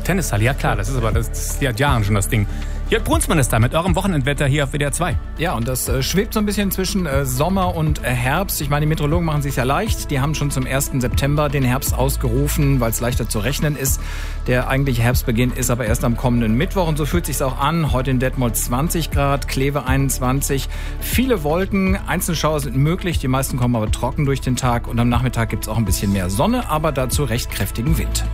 Tennishalle, ja klar, das ist seit Jahren schon das Ding. Jörg Brunsmann ist da mit eurem Wochenendwetter hier auf WDR 2. Ja, und das schwebt so ein bisschen zwischen Sommer und Herbst. Ich meine, die Meteorologen machen es sich ja leicht. Die haben schon zum 1. September den Herbst ausgerufen, weil es leichter zu rechnen ist. Der eigentliche Herbstbeginn ist aber erst am kommenden Mittwoch. Und so fühlt es sich auch an. Heute in Detmold 20 Grad, Kleve 21. Viele Wolken, einzelne Schauer sind möglich. Die meisten kommen aber trocken durch den Tag. Und am Nachmittag gibt es auch ein bisschen mehr Sonne, aber dazu recht kräftigen Wind.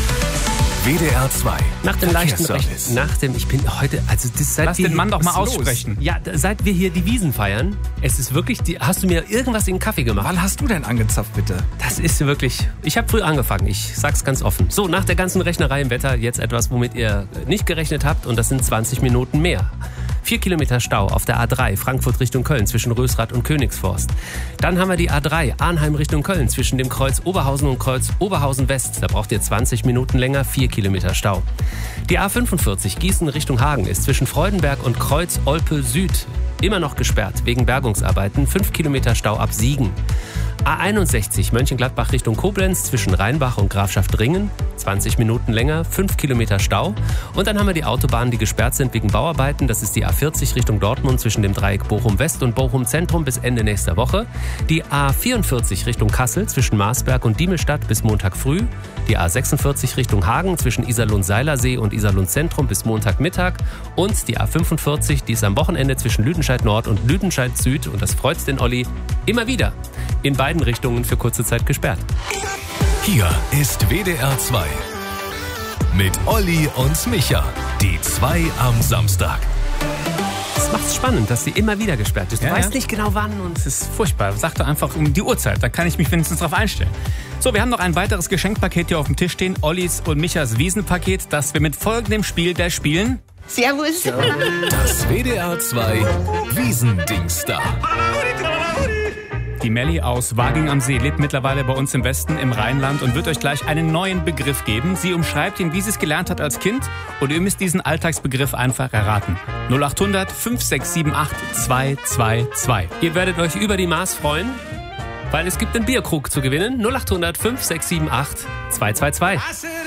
WDR 2. Nach dem leichten ich bin heute, also das seit Lass den Mann doch mal aussprechen. Ja, seit wir hier die Wiesen feiern, es ist wirklich, hast du mir irgendwas in den Kaffee gemacht? Wann hast du denn angezapft, bitte? Das ist wirklich, ich habe früh angefangen, ich sag's ganz offen. So, nach der ganzen Rechnerei im Wetter jetzt etwas, womit ihr nicht gerechnet habt, und das sind 20 Minuten mehr. 4 Kilometer Stau auf der A3 Frankfurt Richtung Köln zwischen Rösrath und Königsforst. Dann haben wir die A3 Arnheim Richtung Köln zwischen dem Kreuz Oberhausen und Kreuz Oberhausen West. Da braucht ihr 20 Minuten länger, 4 Kilometer Stau. Die A45 Gießen Richtung Hagen ist zwischen Freudenberg und Kreuz Olpe Süd immer noch gesperrt wegen Bergungsarbeiten, 5 Kilometer Stau ab Siegen. A61 Mönchengladbach Richtung Koblenz zwischen Rheinbach und Grafschaft Ringen, 20 Minuten länger, 5 Kilometer Stau. Und dann haben wir die Autobahnen, die gesperrt sind wegen Bauarbeiten. Das ist die A40 Richtung Dortmund zwischen dem Dreieck Bochum West und Bochum Zentrum bis Ende nächster Woche. Die A44 Richtung Kassel zwischen Marsberg und Diemelstadt bis Montag früh. Die A46 Richtung Hagen zwischen Iserlohn-Seilersee und Iserlohn Zentrum bis Montagmittag. Und die A45, die ist am Wochenende zwischen Lüdenscheid Nord und Lüdenscheid Süd, und das freut den Olli, immer wieder in beiden Richtungen für kurze Zeit gesperrt. Hier ist WDR 2 mit Olli und Micha. Die 2 am Samstag. Das macht's spannend, dass sie immer wieder gesperrt ist. Du weißt nicht genau wann. Und es ist furchtbar. Sag doch einfach um die Uhrzeit, da kann ich mich wenigstens drauf einstellen. So, wir haben noch ein weiteres Geschenkpaket hier auf dem Tisch stehen. Ollis und Michas Wiesenpaket, das wir mit folgendem Spiel gleich spielen. Servus. Das WDR 2 Wiesendingsda. Die Melli aus Waging am See lebt mittlerweile bei uns im Westen, im Rheinland, und wird euch gleich einen neuen Begriff geben. Sie umschreibt ihn, wie sie es gelernt hat als Kind, und ihr müsst diesen Alltagsbegriff einfach erraten. 0800 5678 222. Ihr werdet euch über die Maß freuen, weil es gibt einen Bierkrug zu gewinnen. 0800 5678 222.